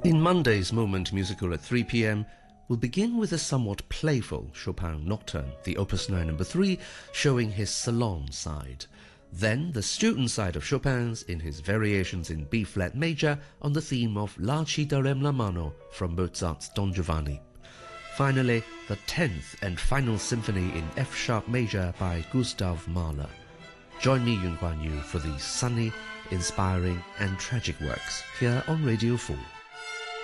In Monday's Moment Musical at 3 p.m, we'll begin with a somewhat playful Chopin Nocturne, the Opus 9 No. 3, showing his salon side. Then the student side of Chopin's in his variations in B-flat major on the theme of La ci darem la mano from Mozart's Don Giovanni. Finally, the 10th and final symphony in F-sharp major by Gustav Mahler. Join me, Yun Guan Yu, for these sunny, inspiring and tragic works here on Radio 4.